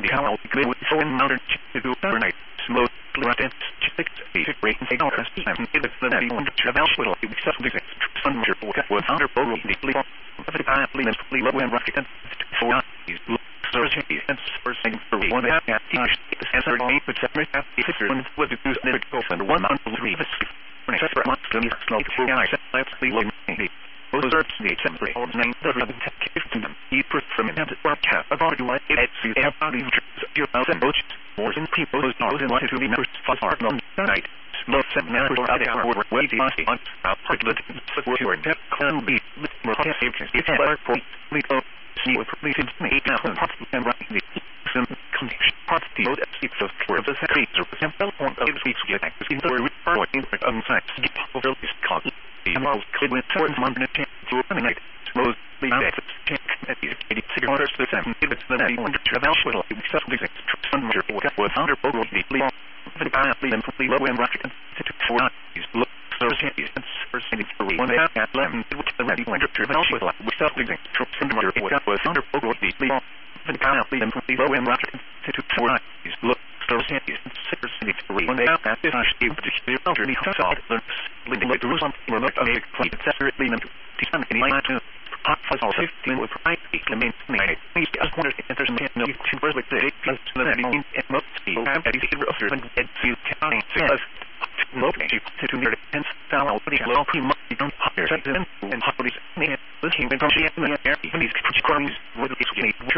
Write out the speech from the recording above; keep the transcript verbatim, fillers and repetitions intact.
the how good with so another to do overnight. Slow, flat, and six, eight, rate, and eight hours. I'm in the night on the travel hospital. We subject sun measure was under borrow deeply. Every time, lean and fully low and rocket and four eyes. Searching and searching for one half at the answer eight, but separate half the six one was the two never go under one month three of us. When I said for a month, then slow for I said, let's leave one. Those are the temporary or nine the ribbon take to them. He put from an empty work cap about you like it. See, they have body your mouth and boats. More than people whose nose and like to be members for far long night. Slow seven hours or out hour were waiting on the on our part of the support your depth can be more agents. It's a better point. We go see what completed me now and possibly and writing the some condition parts the old six of for the secrets or simple point of speech get access in the reporting on sites. Get over this cause. The most could win towards Monday to eliminate most the benefits check at the eighty six orders to seven it's the ninety one travel hospital subject sun measure was under borrow deeply the badly and fully low and rocket to four eyes look so and percentage for one half at eleven which the ready winter travel hospital with subject troops in the measure was under borrow deeply the badly and fully low and rocket to four eyes look so and six percentage for one half at this I Steve particularly underneath saw the leading like Jerusalem remote of a complete separately and to some in my two hot fuzz all fifteen with right equally maintained. Please just wonder if there's no two birds with the plus to the ninety and most people have a zero of certain dead field counting says locating to near the tenth foul putting a low cream you don't hire and hot bodies and this came from the air even these crimes with the